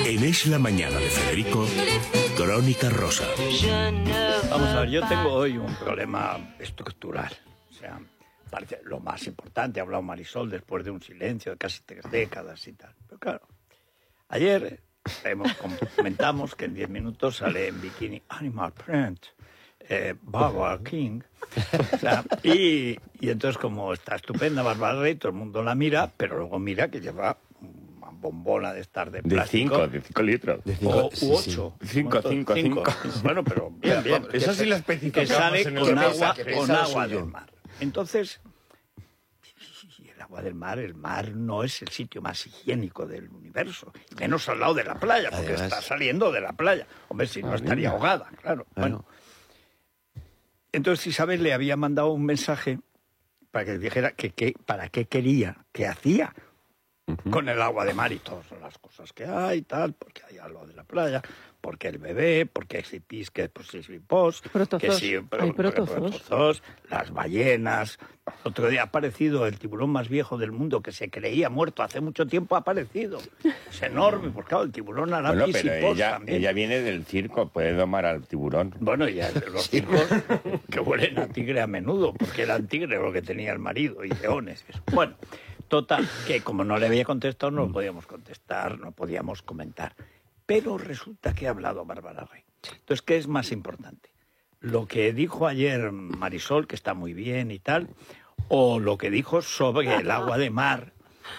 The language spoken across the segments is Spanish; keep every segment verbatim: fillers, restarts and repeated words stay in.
En Es la Mañana de Federico, Crónica Rosa. Vamos a ver, yo tengo hoy un problema estructural. O sea, parece lo más importante, ha hablado Marisol después de un silencio de casi tres décadas y tal. Pero claro, ayer hemos, comentamos que en diez minutos sale en bikini Animal Print, eh, Barbara King. O sea, y, y entonces como está estupenda Bárbara Rey, todo el mundo la mira, pero luego mira que lleva una bombona de estar de plástico. De cinco litros. De cinco, o, u ocho. cinco, cinco, cinco. Bueno, pero bien, bien. Eso sí lo especificamos. Que sale en el con mesa, agua, con agua del mar. Entonces, el agua del mar, el mar no es el sitio más higiénico del universo. Menos al lado de la playa, porque Además, está saliendo de la playa. Hombre, si no estaría ahogada, claro. Bueno. Entonces Isabel le había mandado un mensaje para que dijera que, que para qué quería, qué hacía uh-huh. con el agua de mar y todas las cosas que hay, tal, porque hay algo de la playa, porque el bebé, porque si pis, que pues si pos, que si hay protozos, las ballenas. Otro día ha aparecido el tiburón más viejo del mundo que se creía muerto hace mucho tiempo, ha aparecido. Es enorme, porque claro, el tiburón hará bueno, pis pero y pos ella, también. ella viene del circo, puede domar al tiburón. Bueno, ya los circos que huelen a tigre a menudo, porque eran tigres lo que tenía el marido y leones. Bueno, total, que como no le había contestado, no lo podíamos contestar, no podíamos comentar. Pero resulta que ha hablado Bárbara Rey. Entonces, ¿qué es más importante? ¿Lo que dijo ayer Marisol, que está muy bien y tal, o lo que dijo sobre el agua de mar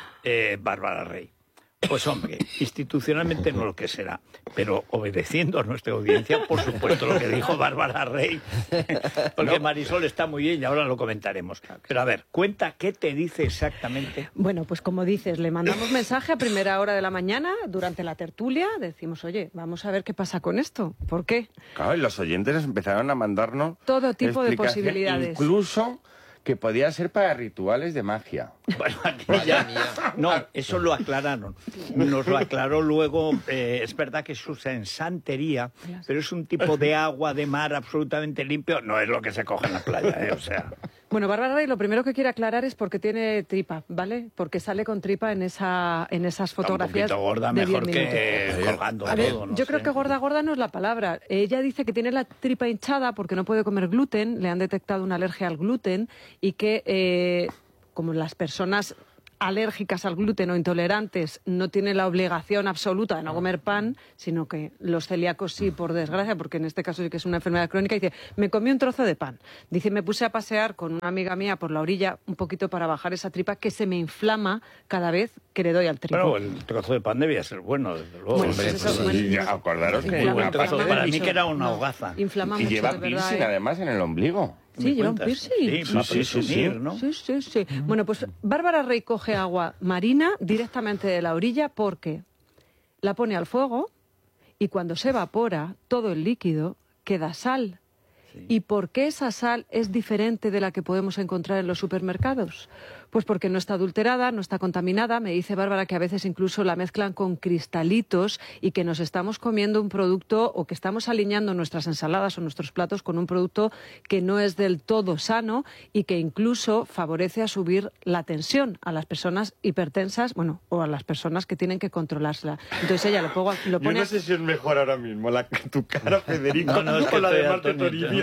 eh, Bárbara Rey? Pues hombre, institucionalmente no lo que será, pero obedeciendo a nuestra audiencia, por supuesto, lo que dijo Bárbara Rey, porque Marisol está muy bien y ahora lo comentaremos. Pero a ver, cuenta qué te dice exactamente. Bueno, pues como dices, le mandamos mensaje a primera hora de la mañana, durante la tertulia, decimos, oye, vamos a ver qué pasa con esto, ¿por qué? Claro, y los oyentes empezaron a mandarnos todo tipo de posibilidades. Incluso que podía ser para rituales de magia. Bueno, aquí ya... No, eso lo aclararon. Nos lo aclaró luego. Eh, es verdad que es usa santería, pero es un tipo de agua de mar absolutamente limpio. No es lo que se coge en la playa, ¿eh? O sea... Bueno, Bárbara Rey lo primero que quiere aclarar es porque tiene tripa, ¿vale? Porque sale con tripa en esa en esas fotografías. Un poquito gorda, de mejor que colgando a ver, todo. No yo sé. creo que gorda, gorda no es la palabra. Ella dice que tiene la tripa hinchada porque no puede comer gluten, le han detectado una alergia al gluten y que, eh, como las personas alérgicas al gluten o intolerantes no tienen la obligación absoluta de no comer pan, sino que los celíacos sí, por desgracia, porque en este caso sí que es una enfermedad crónica, dice, me comí un trozo de pan. Dice, me puse a pasear con una amiga mía por la orilla un poquito para bajar esa tripa que se me inflama cada vez que le doy al tripo. Bueno, el trozo de pan debía ser bueno, desde luego. Bueno, Hombre, pues pues eso, sí, bueno, ya, acordaros que muy buen trozo. Para mí mucho. que era una No, hogaza. Inflama y mucho, lleva de verdad, piercing ¿eh? además en el ombligo. Sí, lleva un cuentas? piercing. Sí, sí, sí, sí, sí. ¿no? Sí, sí, sí. Bueno, pues Bárbara Rey coge agua marina directamente de la orilla porque la pone al fuego y cuando se evapora todo el líquido queda sal. Sí. ¿Y por qué esa sal es diferente de la que podemos encontrar en los supermercados? Pues porque no está adulterada, no está contaminada. Me dice Bárbara que a veces incluso la mezclan con cristalitos y que nos estamos comiendo un producto o que estamos alineando nuestras ensaladas o nuestros platos con un producto que no es del todo sano y que incluso favorece a subir la tensión a las personas hipertensas, bueno, o a las personas que tienen que controlársela. Entonces ella lo, pongo, lo pone... Yo no sé si es mejor ahora mismo la, tu cara, Federico, no, no, es o que la de Marte Toribio.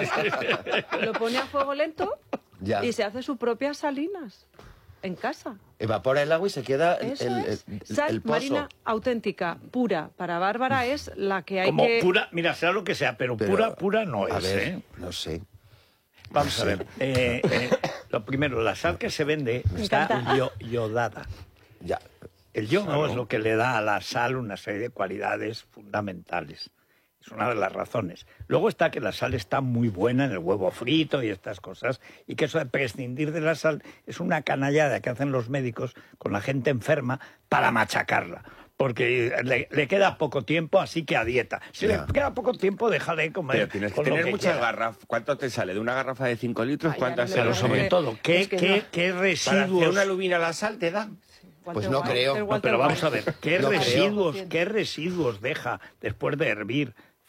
Lo pone a fuego lento ya. Y se hace sus propias salinas en casa. Evapora el agua y se queda el, Eso el, es. el, Sal el pozo. marina auténtica, pura. Para Bárbara es la que hay Como que... pura, mira, sea lo que sea, pero, Pero, pura, pura no a es, ver, ¿eh? no sé. Vamos no a sé. ver. Eh, eh, lo primero, la sal que se vende Me está encanta. yo, yodada. Ya. El yodo Claro. es lo que le da a la sal una serie de cualidades fundamentales. Es una de las razones. Luego está que la sal está muy buena en el huevo frito y estas cosas, y que eso de prescindir de la sal es una canallada que hacen los médicos con la gente enferma para machacarla. Porque le, le queda poco tiempo, así que a dieta. Si Ya. le queda poco tiempo, déjale comer. Pero tienes que con lo tener que muchas quiera. garrafas. ¿Cuánto te sale? ¿De una garrafa de cinco litros? Ay, ¿Cuántas ya no Pero me sale? sobre Es todo, ¿qué, es que qué, no. qué ¿Para hacer residuos... una lubina a la sal te da? Pues no creo. No, pero vamos a ver, ¿qué No creo. residuos, qué residuos deja después de hervir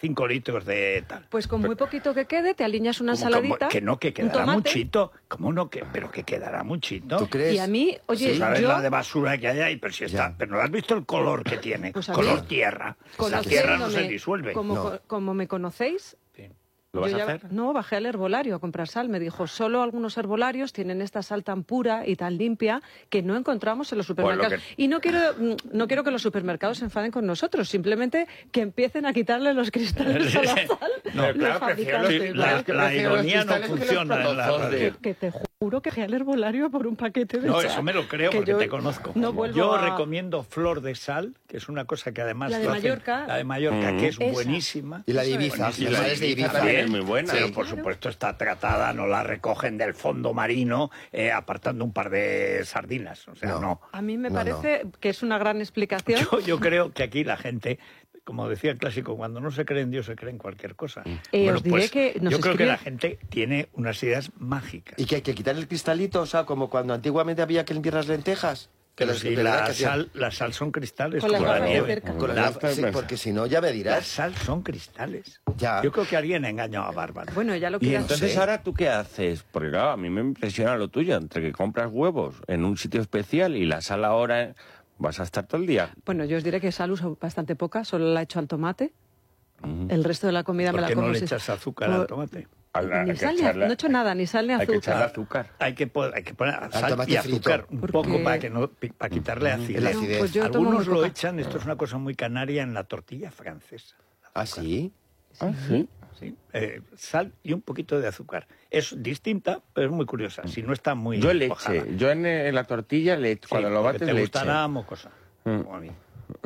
cinco litros de tal. Pues con muy poquito que quede, te alineas una ¿Cómo, ensaladita. cómo? Que no, que un quedará tomate. muchito. ¿Cómo no? Que, pero que quedará muchito. ¿Tú crees? Y a mí, oye, Sí, ¿sabes yo... la de basura que hay ahí? Pero si está, Ya. pero ¿no has visto el color que tiene? Pues a color mí, tierra. La tierra no se disuelve. Como, No. co- como me conocéis, Sí. ¿Lo vas yo a ya- hacer? No, bajé al herbolarios a comprar sal. Me dijo, solo algunos herbolarios tienen esta sal tan pura y tan limpia que no encontramos en los supermercados. que- Y no quiero, mm, no quiero que los supermercados se enfaden con nosotros, simplemente que empiecen a quitarle los cristales a la sal. No, los claro, prefiero los fabricantes. Sí, la- es que la prefiero los ironía no cristales que los funciona en la protozos de- radio. Que te juro que fui al herbolario por un paquete de No, sal. eso me lo creo que porque yo te conozco. No vuelvo Yo a... recomiendo flor de sal, que es una cosa que además La de lo hacen- Mallorca. la de Mallorca, que es Esa. buenísima. Y la de Eso es. Ibiza, Buenísima. las sales de Ibiza. también es muy buena. Pero Sí. por supuesto está tratada, no la recogen del fondo marino eh, apartando un par de sardinas. O sea, No. no. A mí me No, parece que es una gran explicación. Yo, yo creo que aquí la gente, como decía el clásico, cuando no se cree en Dios se cree en cualquier cosa. Eh, os diré que nos yo creo que escribe- la gente tiene unas ideas mágicas. Y que hay que quitar el cristalito, o sea, como cuando antiguamente había que limpiar las lentejas. Que Pero los- si de verdad la que hacían- sal, la sal son cristales, Con las como la gafas de nieve. cerca. Con las La- gafas, sí, porque si no, ya me La dirás. sal son cristales. Ya. Yo creo que alguien ha engañado a Bárbara. Bueno, ya lo Y quiero entonces Sí. ahora tú qué haces, porque claro, a mí me impresiona lo tuyo, entre que compras huevos en un sitio especial y la sal ahora vas a estar todo el día. Bueno, yo os diré que sal uso bastante poca, solo la echo al tomate. El resto de la comida me ¿Por la qué como no le si- echas azúcar Por- al tomate? Al- hay Ni que sal, ni- echarle- no he hecho nada, ni sal ni Hay que echarle azúcar. azúcar. Hay que, po- hay que poner sal tomate y frito. azúcar un Porque- poco para, que no, para quitarle acidez. La acidez. pues yo tomo Algunos muy lo poca. echan, esto es una cosa muy canaria, en la tortilla francesa. ¿Ah, sí? Ah, sí. ¿Sí? Eh, sal y un poquito de azúcar. Es distinta, pero es muy curiosa. Si no está muy Yo leche, cuajada. yo en, en la tortilla leche, Sí, cuando lo porque bates te leche. gustará mocosa. Mm. Como a mí.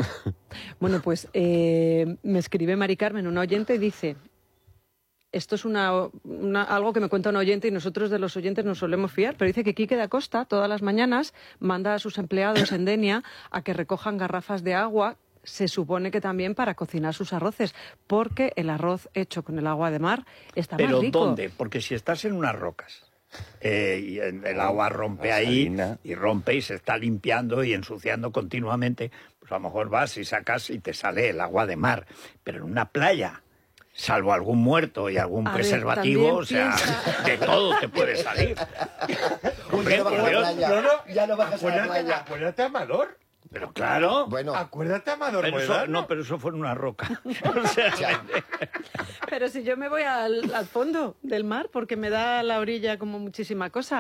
Bueno, pues eh, me escribe Mari Carmen, una oyente, y dice... Esto es una, una- algo que me cuenta un oyente y nosotros de los oyentes nos solemos fiar, pero dice que Quique da Costa todas las mañanas manda a sus empleados en Denia a que recojan garrafas de agua, se supone que también para cocinar sus arroces, porque el arroz hecho con el agua de mar está Pero más rico. ¿dónde? Porque si estás en unas rocas eh, y el, el agua rompe La ahí salina. y rompe y se está limpiando y ensuciando continuamente, pues a lo mejor vas y sacas y te sale el agua de mar. Pero en una playa, salvo algún muerto y algún A ver, preservativo, también o sea, piensa- de todo te puede salir. Uy, ya no bajas a la Dios, playa. no, no, Ya no bajas a la Acuérdate, playa. acuérdate, Amador. Pero claro, Bueno, Acuérdate, Amador. pero eso, Moedano. no, pero eso fue en una roca. O sea, Pero si yo me voy al, al fondo del mar, porque me da a la orilla como muchísima cosa.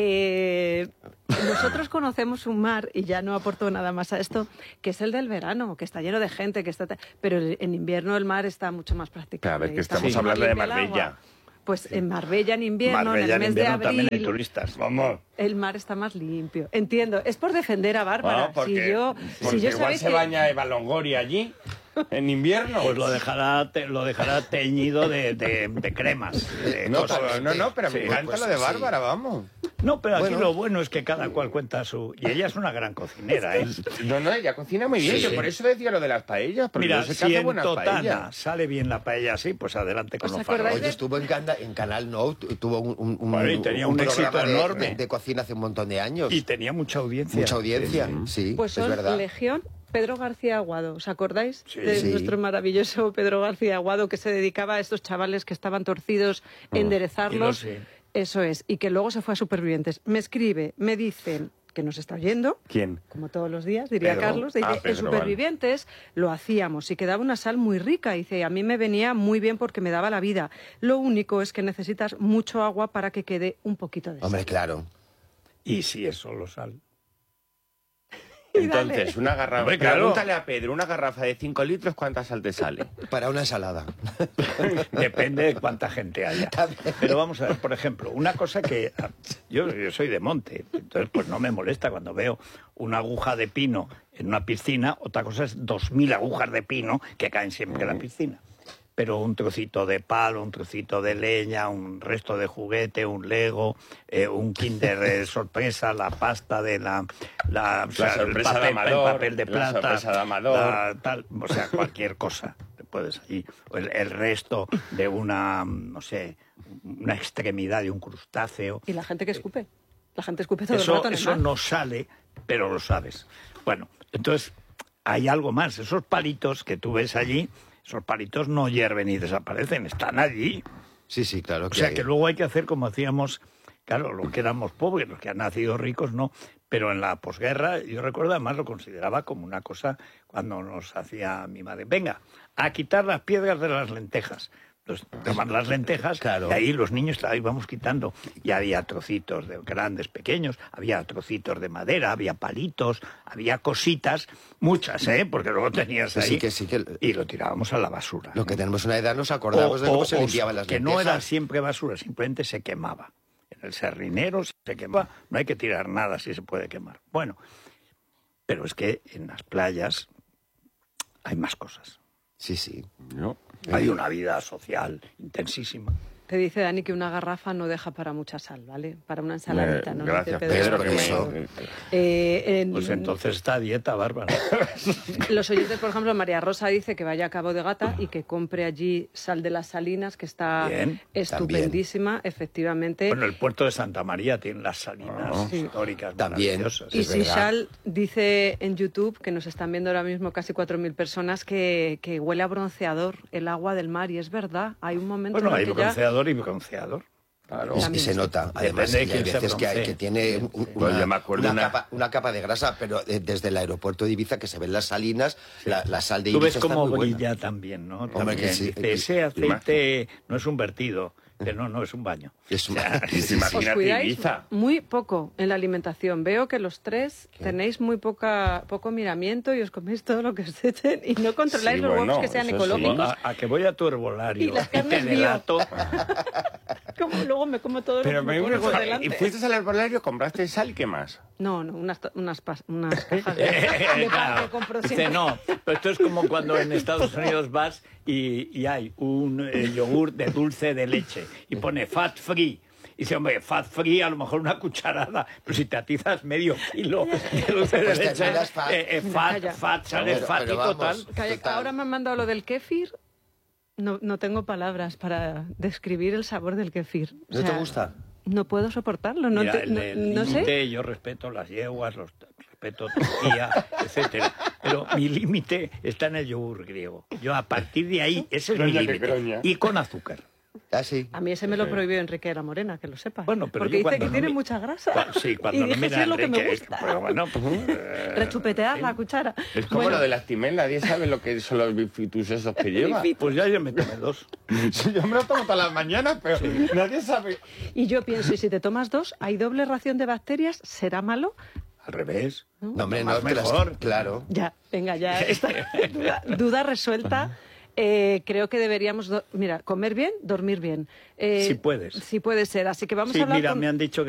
Eh, nosotros conocemos un mar, y ya no aporto nada más a esto, que es el del verano, que está lleno de gente, que está... pero en invierno el mar está mucho más practicable. Claro, es que y está estamos mucho más hablando de limpia el agua. Marbella. Pues en Marbella en invierno, Marbella en el en mes de invierno abril, también hay turistas. Vamos. el mar está más limpio. Entiendo, es por defender a Bárbara. No, porque, si yo, porque si yo igual sabéis se que- baña Eva Longoria allí, en invierno. Pues lo dejará, te- lo dejará teñido de, de- de cremas. de No, cosas. pero, no, no, pero Sí. me encanta pues lo de sí. Bárbara, vamos. No, pero aquí Bueno. lo bueno es que cada cual cuenta su... Y ella es una gran cocinera, ¿eh? No, no, ella cocina muy bien. Sí, yo sí. por eso decía lo de las paellas, porque Mira, yo sé que si hace en buenas Totana paellas. sale bien la paella así, pues adelante con ¿Os los acordáis faroles. oye, estuvo en, Canda- en Canal No, tu- tuvo un, un, un- Bueno, y tenía un programa éxito de- enorme. De, de cocina hace un montón de años. Y tenía mucha audiencia. Mucha audiencia, sí, Pues es son verdad. Legión Pedro García Aguado. ¿Os acordáis Sí. de Sí. nuestro maravilloso Pedro García Aguado, que se dedicaba a estos chavales que estaban torcidos, enderezarlos? Y lo sé. Eso es, y que luego se fue a Supervivientes. Me escribe, me dicen que nos está oyendo, ¿Quién? como todos los días, diría Pedro. Carlos, dice, Ah, en Pedro, Supervivientes lo hacíamos y quedaba una sal muy rica. Dice, a mí me venía muy bien porque me daba la vida. Lo único es que necesitas mucho agua para que quede un poquito de sal. Hombre, claro. Y si es solo sal. Y dale. Entonces, una garrafa... Hombre, claro. Pregúntale a Pedro, una garrafa de cinco litros, ¿cuánta sal te sale? Para una ensalada. Depende de cuánta gente haya. Pero vamos a ver, por ejemplo, una cosa que... ah, Yo, yo soy de monte, entonces pues no me molesta cuando veo una aguja de pino en una piscina. Otra cosa es dos mil agujas de pino que caen siempre en la piscina. Pero un trocito de palo, un trocito de leña, un resto de juguete, un Lego, eh, un Kinder eh, sorpresa, la pasta de la... La, o sea, sorpresa el de papel, Amador, el papel de la plata, sorpresa de Amador. la- tal, o sea, cualquier cosa. Te puedes ahí, el, el resto de una, no sé, una extremidad de un crustáceo. Y la gente que escupe. La gente escupe todo el Eso, rato en el eso mar. no sale, pero lo sabes. Bueno, entonces hay algo más. Esos palitos que tú ves allí Esos palitos no hierven y desaparecen, están allí. Sí, sí, claro. O Que sea hay. que luego hay que hacer como hacíamos, claro, los que éramos pobres, los que han nacido ricos, no. Pero en la posguerra, yo recuerdo, además lo consideraba como una cosa cuando nos hacía mi madre. Venga, a quitar las piedras de las lentejas. Entonces, toman las lentejas, Claro. y ahí los niños íbamos quitando. Y había trocitos de grandes, pequeños, había trocitos de madera, había palitos, había cositas, muchas, ¿eh? Porque luego tenías Que ahí... sí, que sí, que- Y lo tirábamos a la basura. Lo que tenemos una edad nos acordamos O- de cómo o- se o limpiaban las que lentejas. no era siempre basura, simplemente se quemaba. En el serrinero se quemaba, no hay que tirar nada si se puede quemar. Bueno, pero es que en las playas hay más cosas. Sí, sí. ¿No? Hay una vida social intensísima. Te dice Dani que una garrafa no deja para mucha sal, ¿vale? Para una ensaladita, Eh, ¿no? gracias, Dice Pedro, que eso. me... Eh, en- Pues entonces está a dieta, Bárbara. Los oyentes, por ejemplo, María Rosa dice que vaya a Cabo de Gata y que compre allí sal de las Salinas, que está Bien, estupendísima, efectivamente. Bueno, el puerto de Santa María tiene las salinas Ah. históricas También. maravillosas. Y es verdad. Sishal dice en YouTube, que nos están viendo ahora mismo casi cuatro mil personas, que, que huele a bronceador el agua del mar. Y es verdad, hay un momento Bueno, en hay el que ya... bronceador y bronceador. Claro. Y, y También. se nota, además, Depende de que hay quién se veces que, hay, broncee. que tiene un- Pues una, yo me acuerdo una una- capa, una capa de grasa, pero eh, desde el aeropuerto de Ibiza, que se ven las salinas, la, la sal de Tú Ibiza ves está cómo muy buena. brilla también, ¿no? Hombre, También. que sí. Dice, ese aceite no es un vertido. Que no, no, es un baño. Es un- O sea, Y se Os imagínate cuidáis Ibiza. muy poco en la alimentación. Veo que los tres tenéis muy poca poco miramiento y os coméis todo lo que os echen y no controláis Sí, los bueno, huevos que sean eso sí. ecológicos. a, a que voy a tu herbolario Y las te carnes bio. delato. Como luego me como todo Pero lo me que me pongo gusta. delante. ¿Y fuiste al herbolario, compraste sal y qué más? No, no, unas, to- unas, pas- unas cajas de, de pan Claro. que compro Dice, siempre. no, pero esto es como cuando en Estados Unidos vas y, y hay un eh, yogur de dulce de leche y pone fat free. Y dice, hombre, fat free, a lo mejor una cucharada, pero si te atizas medio kilo de dulce de Pues leche, terminas fat. eh, eh, Mira, fat, calla. fat, sales Pero- fat y pero vamos. total. Calla, Total. ahora me han mandado lo del kéfir. No, no tengo palabras para describir el sabor del kéfir. O ¿No te sea, gusta? No puedo soportarlo. No, Mira, te- el, no- el no sé. límite, yo respeto las yeguas, los, respeto Turquía, etcétera. Pero mi límite está en el yogur griego. Yo a partir de ahí, ese es mi Croña que límite. croña. Y con azúcar. Ah, sí. A mí ese me lo prohibió Enrique de la Morena, que lo sepas. Bueno, pero Porque yo dice cuando que no tiene mi- mucha grasa. Cua- Sí, cuando y no dije, mira sí, es lo que me Enrique, gusta. pero bueno, pues, eh, Rechupetear la cuchara. Es como Bueno, lo de las timelas, nadie sabe lo que son los bifitus esos que lleva. pues ya yo me tomé dos. Sí, yo me los tomo todas las mañanas, pero nadie sabe. Y yo pienso, y si te tomas dos, hay doble ración de bacterias, ¿será malo? Al revés. No, hombre, no, Más te las- mejor. claro. Ya, venga, ya está. Duda, duda resuelta. Eh, creo que deberíamos, do- mira, comer bien, dormir bien. Eh, Si puedes. Si puede ser. Así que vamos Sí, a hablar mira, con... me han dicho que